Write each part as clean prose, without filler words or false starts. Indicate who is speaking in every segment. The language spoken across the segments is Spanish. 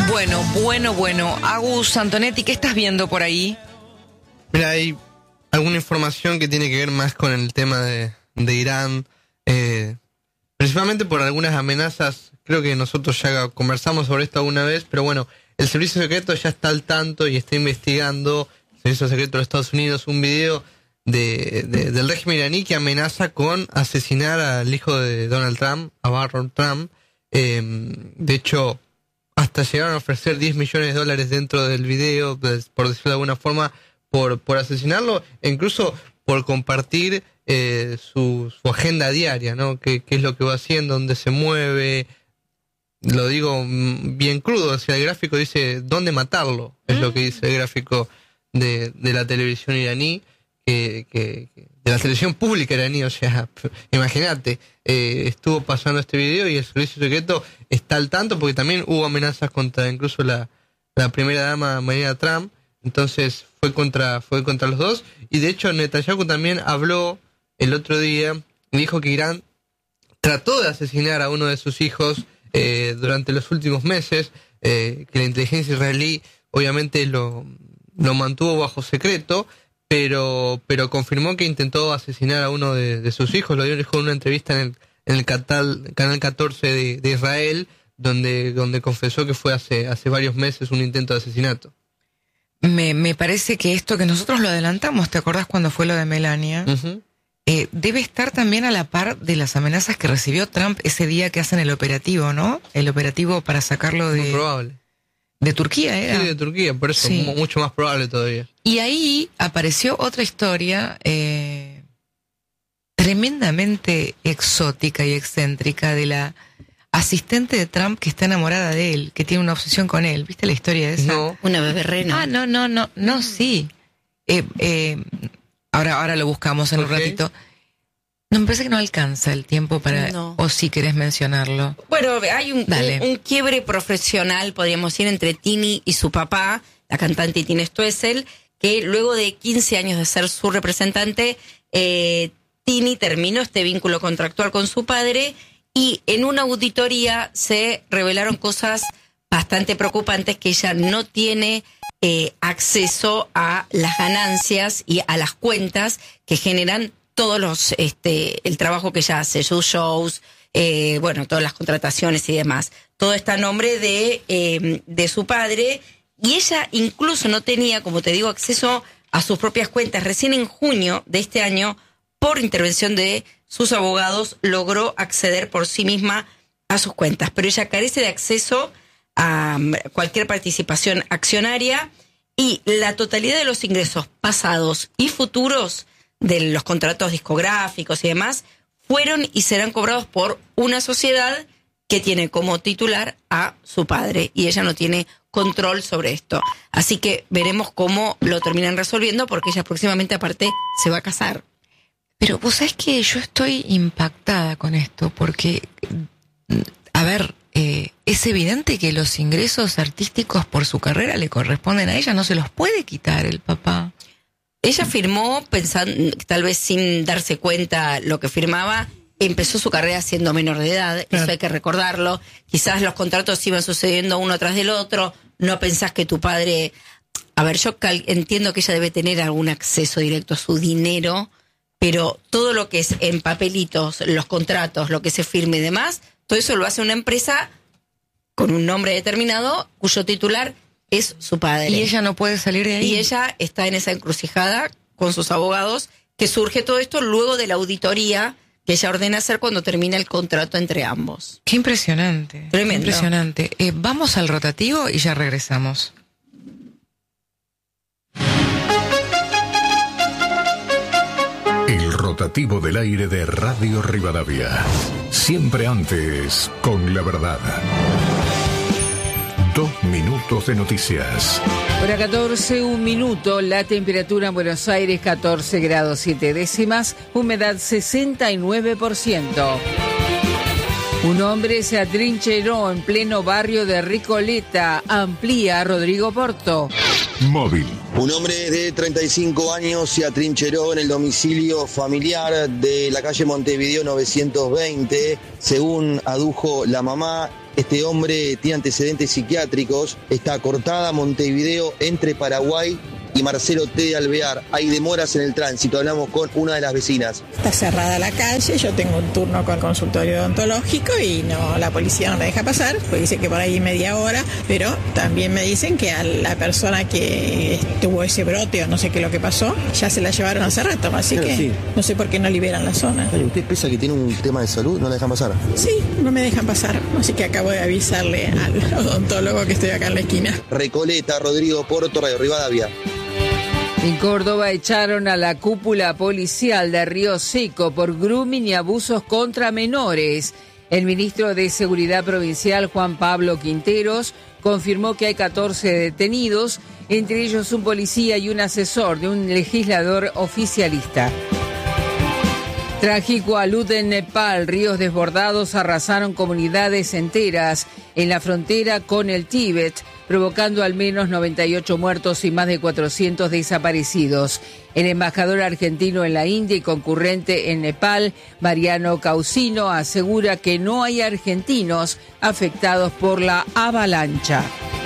Speaker 1: Bueno. Agus Antonetti, ¿qué estás viendo por ahí?
Speaker 2: Mira, hay alguna información que tiene que ver más con el tema de Irán, principalmente por algunas amenazas. Creo que nosotros ya conversamos sobre esto alguna vez, pero bueno, el servicio secreto ya está al tanto y está investigando, el servicio secreto de Estados Unidos, un video del régimen iraní que amenaza con asesinar al hijo de Donald Trump, a Barron Trump. De hecho, hasta llegaron a ofrecer $10 millones dentro del video, por decirlo de alguna forma, por asesinarlo, e incluso por compartir su agenda diaria, ¿no? ¿Qué es lo que va haciendo, dónde se mueve? Lo digo bien crudo, o sea, el gráfico dice dónde matarlo, es lo que dice el gráfico de la televisión iraní, de la televisión pública iraní, o sea, imagínate, estuvo pasando este video y el servicio secreto está al tanto porque también hubo amenazas contra incluso la primera dama Melania Trump, entonces fue contra los dos, y de hecho Netanyahu también habló el otro día, dijo que Irán trató de asesinar a uno de sus hijos durante los últimos meses, que la inteligencia israelí obviamente lo mantuvo bajo secreto, pero confirmó que intentó asesinar a uno de sus hijos. Lo dijo en una entrevista en el canal 14 de Israel, donde confesó que fue hace varios meses un intento de asesinato.
Speaker 1: Me parece que esto que nosotros lo adelantamos, ¿te acordás cuando fue lo de Melania? Uh-huh. Debe estar también a la par de las amenazas que recibió Trump ese día que hacen el operativo, ¿no? El operativo para sacarlo
Speaker 2: Muy probable.
Speaker 1: De Turquía, ¿era?
Speaker 2: Sí, de Turquía, por eso
Speaker 1: sí.
Speaker 2: Mucho más probable todavía.
Speaker 1: Y ahí apareció otra historia tremendamente exótica y excéntrica de la asistente de Trump que está enamorada de él, que tiene una obsesión con él. ¿Viste la historia esa?
Speaker 2: No.
Speaker 3: Una bebé reno.
Speaker 1: No, sí. Ahora lo buscamos en un ratito. No, me parece que no alcanza el tiempo para... No. O si querés mencionarlo.
Speaker 3: Bueno, hay un quiebre profesional, podríamos decir, entre Tini y su papá, la cantante Tini Stoessel, que luego de 15 años de ser su representante, Tini terminó este vínculo contractual con su padre y en una auditoría se revelaron cosas bastante preocupantes, que ella no tiene acceso a las ganancias y a las cuentas que generan todos el trabajo que ella hace, sus shows, todas las contrataciones y demás. Todo está a nombre de su padre, y ella incluso no tenía, como te digo, acceso a sus propias cuentas. Recién en junio de este año, por intervención de sus abogados, logró acceder por sí misma a sus cuentas, pero ella carece de acceso a cualquier participación accionaria, y la totalidad de los ingresos pasados y futuros de los contratos discográficos y demás fueron y serán cobrados por una sociedad que tiene como titular a su padre, y ella no tiene control sobre esto. Así que veremos cómo lo terminan resolviendo, porque ella próximamente aparte se va a casar.
Speaker 1: Pero vos sabés que yo estoy impactada con esto, porque, a ver, es evidente que los ingresos artísticos por su carrera le corresponden a ella, no se los puede quitar el papá.
Speaker 3: Ella firmó pensando, tal vez sin darse cuenta lo que firmaba, empezó su carrera siendo menor de edad, claro. Eso hay que recordarlo. Quizás los contratos iban sucediendo uno tras del otro, no pensás que tu padre... A ver, yo entiendo que ella debe tener algún acceso directo a su dinero, pero todo lo que es en papelitos, los contratos, lo que se firme y demás, todo eso lo hace una empresa con un nombre determinado, cuyo titular es su padre.
Speaker 1: Y ella no puede salir de ahí.
Speaker 3: Y ella está en esa encrucijada con sus abogados, que surge todo esto luego de la auditoría que ella ordena hacer cuando termina el contrato entre ambos.
Speaker 1: Qué impresionante.
Speaker 3: Tremendo.
Speaker 1: Qué impresionante. Vamos al rotativo y ya regresamos.
Speaker 4: El rotativo del aire de Radio Rivadavia. Siempre antes, con la verdad. 2 minutos de noticias.
Speaker 5: Hora 14, 1 minuto. La temperatura en Buenos Aires 14 grados 7 décimas. Humedad 69%. Un hombre se atrincheró en pleno barrio de Recoleta. Amplía Rodrigo Porto.
Speaker 4: Móvil.
Speaker 6: Un hombre de 35 años se atrincheró en el domicilio familiar de la calle Montevideo 920. Según adujo la mamá, Este hombre tiene antecedentes psiquiátricos, está cortada Montevideo entre Paraguay y Marcelo T. de Alvear. Hay demoras en el tránsito. Hablamos con una de las vecinas.
Speaker 7: Está cerrada la calle, yo tengo un turno con consultorio odontológico y no, la policía no me deja pasar, pues dice que por ahí media hora, pero también me dicen que a la persona que tuvo ese brote o no sé qué es lo que pasó, ya se la llevaron hace rato, así que sí. No sé por qué no liberan la zona.
Speaker 6: ¿Usted piensa que tiene un tema de salud? ¿No la dejan pasar?
Speaker 7: Sí, no me dejan pasar, así que acabo de avisarle al odontólogo que estoy acá en la esquina.
Speaker 6: Recoleta, Rodrigo Porto, Radio Rivadavia.
Speaker 5: En Córdoba echaron a la cúpula policial de Río Seco por grooming y abusos contra menores. El ministro de Seguridad Provincial, Juan Pablo Quinteros, confirmó que hay 14 detenidos, entre ellos un policía y un asesor de un legislador oficialista. Trágico alud en Nepal, ríos desbordados arrasaron comunidades enteras en la frontera con el Tíbet, provocando al menos 98 muertos y más de 400 desaparecidos. El embajador argentino en la India y concurrente en Nepal, Mariano Causino, asegura que no hay argentinos afectados por la avalancha.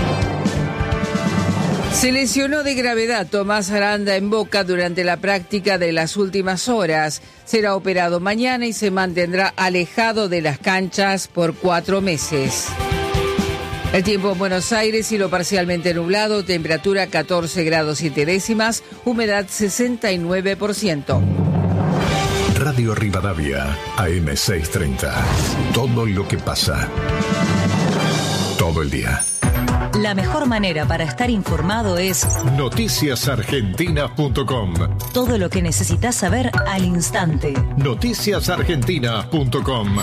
Speaker 5: Se lesionó de gravedad Tomás Aranda en Boca durante la práctica de las últimas horas. Será operado mañana y se mantendrá alejado de las canchas por 4 meses. El tiempo en Buenos Aires, cielo parcialmente nublado, temperatura 14 grados 7 décimas, humedad 69%.
Speaker 4: Radio Rivadavia, AM630. Todo lo que pasa. Todo el día.
Speaker 8: La mejor manera para estar informado es
Speaker 4: noticiasargentinas.com.
Speaker 8: Todo lo que necesitas saber al instante.
Speaker 4: Noticiasargentinas.com.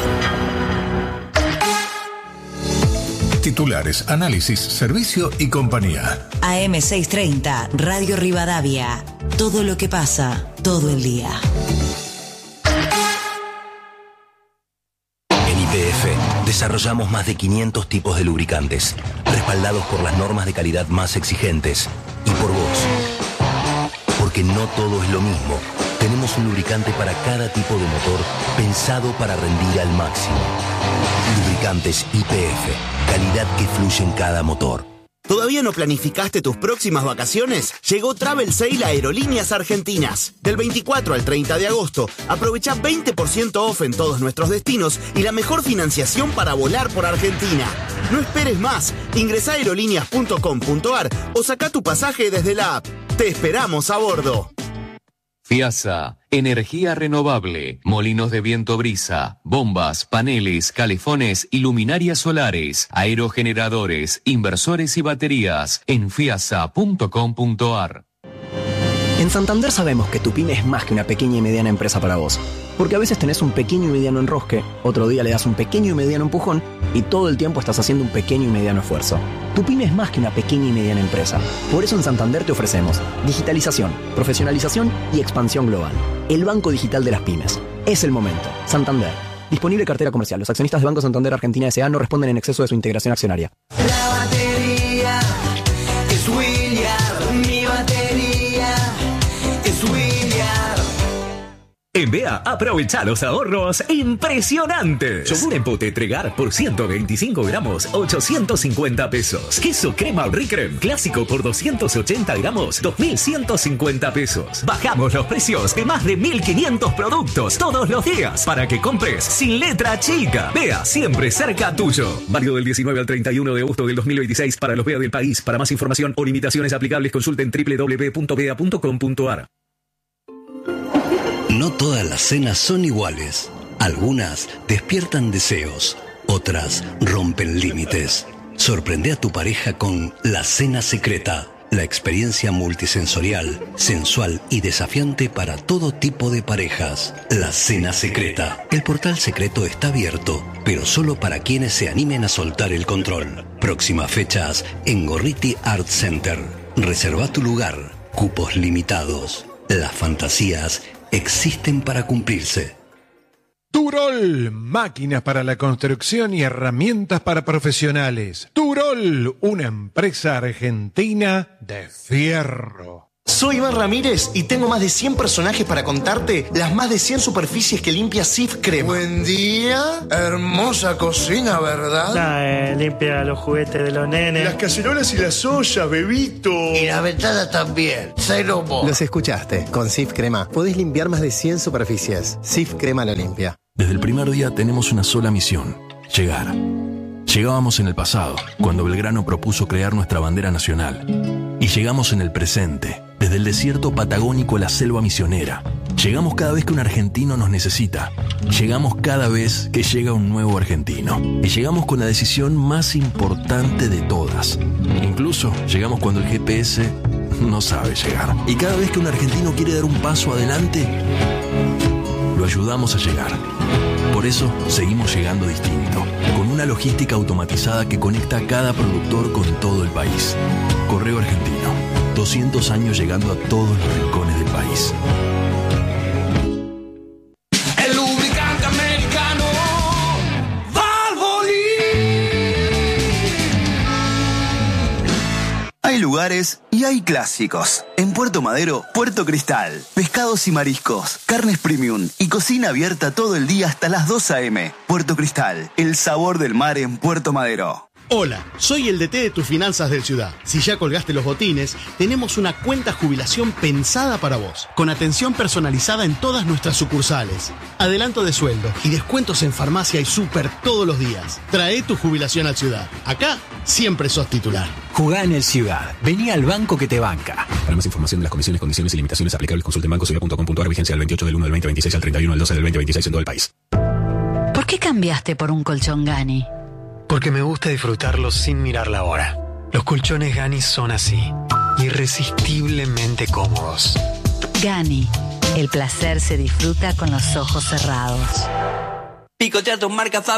Speaker 4: Titulares, análisis, servicio y compañía.
Speaker 8: AM630, Radio Rivadavia. Todo lo que pasa, todo el día.
Speaker 9: En YPF desarrollamos más de 500 tipos de lubricantes, respaldados por las normas de calidad más exigentes y por vos. Porque no todo es lo mismo. Tenemos un lubricante para cada tipo de motor pensado para rendir al máximo. Lubricantes YPF, calidad que fluye en cada motor.
Speaker 10: ¿Todavía no planificaste tus próximas vacaciones? Llegó Travel Sale a Aerolíneas Argentinas. Del 24 al 30 de agosto, aprovecha 20% off en todos nuestros destinos y la mejor financiación para volar por Argentina. No esperes más. Ingresá a aerolíneas.com.ar o saca tu pasaje desde la app. Te esperamos a bordo.
Speaker 11: FIASA, energía renovable, molinos de viento brisa, bombas, paneles, calefones y luminarias solares, aerogeneradores, inversores y baterías en fiasa.com.ar.
Speaker 12: En Santander sabemos que tu pyme es más que una pequeña y mediana empresa para vos. Porque a veces tenés un pequeño y mediano enrosque, otro día le das un pequeño y mediano empujón y todo el tiempo estás haciendo un pequeño y mediano esfuerzo. Tu pyme es más que una pequeña y mediana empresa. Por eso en Santander te ofrecemos digitalización, profesionalización y expansión global. El banco digital de las pymes. Es el momento. Santander. Disponible cartera comercial. Los accionistas de Banco Santander Argentina S.A. no responden en exceso de su integración accionaria.
Speaker 13: La batería es William, mi batería es William.
Speaker 14: En BEA, aprovecha los ahorros impresionantes. Yogur en pote Tregar por 125 gramos, 850 pesos. Queso crema Ricrem clásico por 280 gramos, 2.150 pesos. Bajamos los precios de más de 1.500 productos todos los días para que compres sin letra chica. BEA, siempre cerca tuyo. Válido del 19 al 31 de agosto del 2026 para los BEA del país. Para más información o limitaciones aplicables, consulten www.bea.com.ar.
Speaker 15: No todas las cenas son iguales. Algunas despiertan deseos, otras rompen límites. Sorprende a tu pareja con La Cena Secreta, la experiencia multisensorial, sensual y desafiante para todo tipo de parejas. La Cena Secreta. El portal secreto está abierto, pero solo para quienes se animen a soltar el control. Próximas fechas en Gorriti Art Center. Reserva tu lugar. Cupos limitados. Las fantasías existen para cumplirse.
Speaker 16: Turol, máquinas para la construcción y herramientas para profesionales. Turol, una empresa argentina de fierro.
Speaker 17: Soy Iván Ramírez y tengo más de 100 personajes para contarte las más de 100 superficies que limpia Cif Crema.
Speaker 18: Buen día, hermosa cocina, ¿verdad?
Speaker 19: Limpia los juguetes de los nenes.
Speaker 18: Las cacerolas y las ollas, bebito.
Speaker 20: Y la ventana también, cero vos.
Speaker 21: Los escuchaste, con Cif Crema podés limpiar más de 100 superficies. Cif Crema lo limpia.
Speaker 22: Desde el primer día tenemos una sola misión, llegar. Llegábamos en el pasado, cuando Belgrano propuso crear nuestra bandera nacional. Y llegamos en el presente, desde el desierto patagónico a la selva misionera. Llegamos cada vez que un argentino nos necesita. Llegamos cada vez que llega un nuevo argentino. Y llegamos con la decisión más importante de todas. Incluso llegamos cuando el GPS no sabe llegar. Y cada vez que un argentino quiere dar un paso adelante, lo ayudamos a llegar. Por eso seguimos llegando distinto, con una logística automatizada que conecta a cada productor con todo el país. Correo Argentino, 200 años llegando a todos los rincones del país.
Speaker 13: El lubricante americano Valvoline.
Speaker 23: Hay lugares y hay clásicos. En Puerto Madero, Puerto Cristal. Pescados y mariscos, carnes premium y cocina abierta todo el día hasta las 2 a.m. Puerto Cristal, el sabor del mar en Puerto Madero.
Speaker 17: Hola, soy el DT de tus finanzas del Ciudad. Si ya colgaste los botines, tenemos una cuenta jubilación pensada para vos, con atención personalizada en todas nuestras sucursales, adelanto de sueldo y descuentos en farmacia y súper todos los días. Trae tu jubilación al Ciudad. Acá siempre sos titular.
Speaker 24: Jugá en el Ciudad. Vení al banco que te banca.
Speaker 25: Para más información de las comisiones, condiciones y limitaciones aplicables, consulte en bancociudad.com.ar. Vigencia del 28 del 1 del 2026 al 31 del 12 del 2026 en todo el país.
Speaker 26: ¿Por qué cambiaste por un colchón Gani?
Speaker 27: Porque me gusta disfrutarlo sin mirar la hora. Los colchones Gani son así, irresistiblemente cómodos.
Speaker 26: Gani, el placer se disfruta con los ojos cerrados.
Speaker 28: Picotea tus marcas